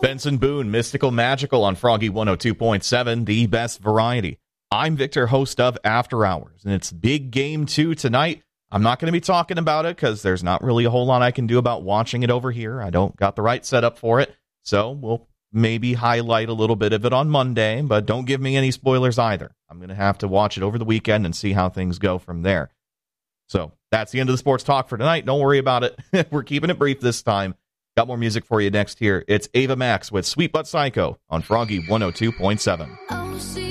Benson Boone, Mystical Magical on Froggy 102.7, the best variety. I'm Victor, host of After Hours, and it's Big Game 2 tonight. I'm not going to be talking about it because there's not really a whole lot I can do about watching it over here. I don't got the right setup for it, so we'll maybe highlight a little bit of it on Monday, but don't give me any spoilers either. I'm going to have to watch it over the weekend and see how things go from there. So that's the end of the sports talk for tonight. Don't worry about it. We're keeping it brief this time. Got more music for you next here. It's Ava Max with Sweet But Psycho on Froggy 102.7.